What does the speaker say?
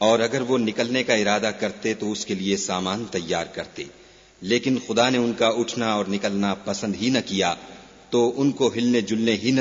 और अगर वो निकलने का इरादा करते तो उसके लिए सामान तैयार करते, लेकिन खुदा ने उनका उठना और निकलना पसंद ही न किया, तो उनको हिलने जुलने ही न